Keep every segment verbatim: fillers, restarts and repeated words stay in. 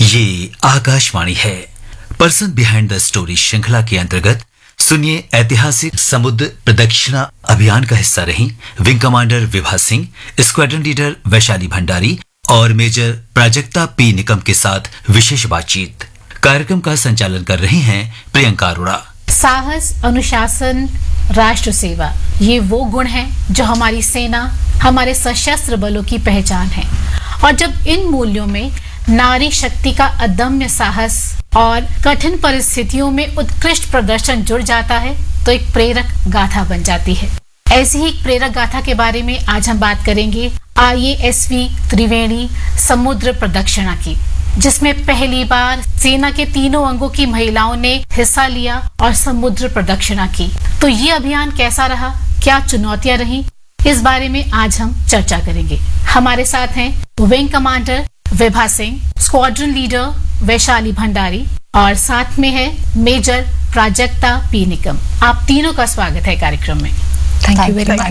ये आकाशवाणी है। Person behind the story श्रृंखला के अंतर्गत सुनिए ऐतिहासिक समुद्र प्रदक्षिणा अभियान का हिस्सा रही wing commander Vibha Singh, squadron leader Vaishali Bhandari और मेजर प्राजक्ता पी निकम के साथ विशेष बातचीत। कार्यक्रम का संचालन कर रही हैं प्रियंका अरोड़ा। साहस, अनुशासन, राष्ट्र सेवा, ये वो गुण हैं जो हमारी सेना, हमारे सशस्त्र बलों की पहचान है। और जब इन मूल्यों में नारी शक्ति का अदम्य साहस और कठिन परिस्थितियों में उत्कृष्ट प्रदर्शन जुड़ जाता है तो एक प्रेरक गाथा बन जाती है। ऐसी ही एक प्रेरक गाथा के बारे में आज हम बात करेंगे आई ए एस वी त्रिवेणी समुद्र प्रदक्षिणा की, जिसमें पहली बार सेना के तीनों अंगों की महिलाओं ने हिस्सा लिया और समुद्र प्रदक्षिणा की। तो ये अभियान कैसा रहा, क्या चुनौतियां रही, इस बारे में आज हम चर्चा करेंगे। हमारे साथ हैं wing commander Vibha Singh, squadron leader Vaishali Bhandari और साथ में है मेजर प्राजक्ता पी निकम। आप तीनों का स्वागत है कार्यक्रम में। Thank you very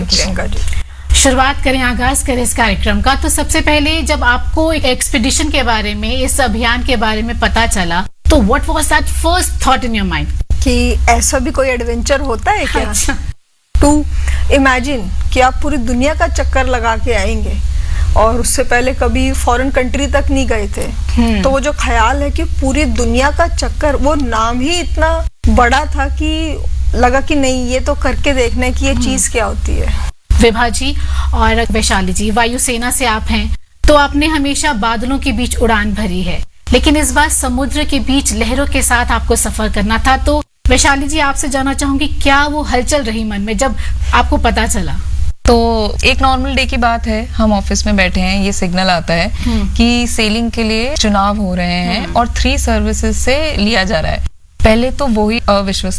much. शुरुआत करें, आगाज करें इस कार्यक्रम का। तो सबसे पहले जब आपको एक एक्सपीडिशन के बारे में, इस अभियान के बारे में पता चला, तो what was that first thought in your mind कि ऐसा भी कोई एडवेंचर होता है क्या? अच्छा। टू इमेजिन कि आप पूरी दुनिया का चक्कर लगा के आएंगे और उससे पहले कभी फॉरेन कंट्री तक नहीं गए थे, तो वो जो ख्याल है कि पूरी दुनिया का चक्कर, वो नाम ही इतना बड़ा था कि लगा कि नहीं, ये तो करके देखने की ये चीज क्या होती है। विभा जी और वैशाली जी, वायुसेना से आप हैं, तो आपने हमेशा बादलों के बीच उड़ान भरी है, लेकिन इस बार समुद्र के बीच लहरों के साथ आपको सफर करना था। तो वैशाली जी, आपसे जानना चाहूंगी, क्या वो हलचल रही मन में जब आपको पता चला? तो एक नॉर्मल डे की बात है, हम ऑफिस में बैठे हैं, ये सिग्नल आता है कि सेलिंग के लिए चुनाव हो रहे हैं और थ्री सर्विसेज से लिया जा रहा है। पहले तो वही अविश्वसनीय